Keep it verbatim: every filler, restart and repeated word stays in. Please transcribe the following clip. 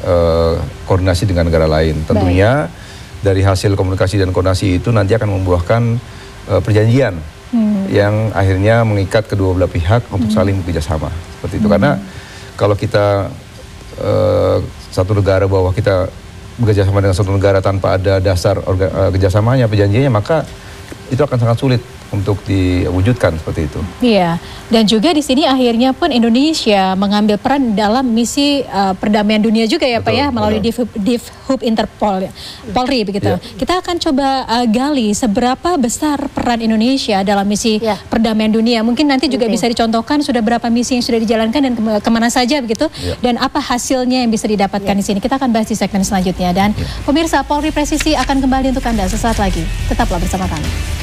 uh, koordinasi dengan negara lain. Tentunya baik. Dari hasil komunikasi dan koordinasi itu nanti akan membuahkan uh, perjanjian hmm. yang akhirnya mengikat kedua belah pihak untuk hmm. saling bekerjasama seperti itu. Hmm. Karena kalau kita uh, satu negara bahwa kita bekerjasama dengan satu negara tanpa ada dasar orga, uh, kerjasamanya, perjanjiannya, maka itu akan sangat sulit untuk diwujudkan seperti itu. Iya, dan juga di sini akhirnya pun Indonesia mengambil peran dalam misi uh, perdamaian dunia juga ya, betul, Pak ya, melalui Divhub Interpol, ya. Polri begitu. Ya. Kita akan coba uh, gali seberapa besar peran Indonesia dalam misi ya. perdamaian dunia. Mungkin nanti juga Oke. bisa dicontohkan sudah berapa misi yang sudah dijalankan dan ke kemana saja begitu, ya. dan apa hasilnya yang bisa didapatkan ya. di sini. Kita akan bahas di segmen selanjutnya. Dan ya. pemirsa, Polri Presisi akan kembali untuk Anda sesaat lagi. Tetaplah bersama kami.